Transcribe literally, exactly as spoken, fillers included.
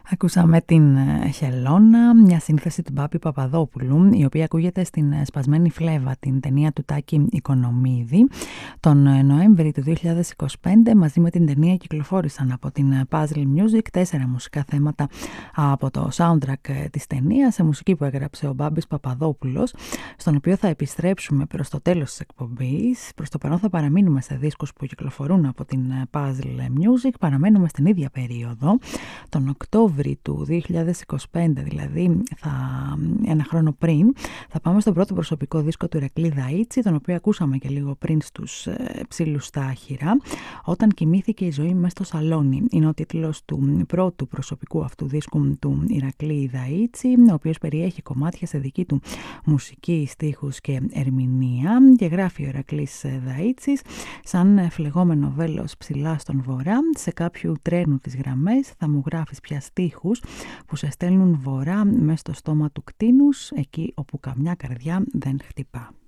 Ακούσαμε την Χελώνα, μια σύνθεση του Μπάμπη Παπαδόπουλου, η οποία ακούγεται στην Σπασμένη Φλέβα, την ταινία του Τάκη Οικονομίδη. Τον Νοέμβρη του δύο χιλιάδες είκοσι πέντε, μαζί με την ταινία, κυκλοφόρησαν από την Puzzle Music τέσσερα μουσικά θέματα από το soundtrack της ταινίας, σε μουσική που έγραψε ο Μπάμπης Παπαδόπουλος, στον οποίο θα επιστρέψουμε προς το τέλος της εκπομπής. Προς το παρόν θα παραμείνουμε σε δίσκους που κυκλοφορούν από την Puzzle Music, παραμένουμε στην ίδια περίοδο, τον Οκτώβριο του δύο χιλιάδες είκοσι πέντε, δηλαδή θα, ένα χρόνο πριν, θα πάμε στον πρώτο προσωπικό δίσκο του Ηρακλή Δαΐτση, τον οποίο ακούσαμε και λίγο πριν στους ε, ψήλους στα άχυρα, «Όταν κοιμήθηκε η ζωή μες στο σαλόνι». Είναι ο τίτλος του πρώτου προσωπικού αυτού δίσκου του Ηρακλή Δαΐτση, ο οποίος περιέχει κομμάτια σε δική του μουσική, στίχους και ερμηνεία, και γράφει ο Ηρακλής Δαΐτσης σαν φλεγόμενο βέλος ψηλά στον βορρά, σε κάποιου τρένου τις γραμμές θα μου γράφεις πια στίχους που σε στέλνουν βορρά μες στο στόμα του κτήνους, εκεί όπου καμιά καρδιά δεν χτυπά.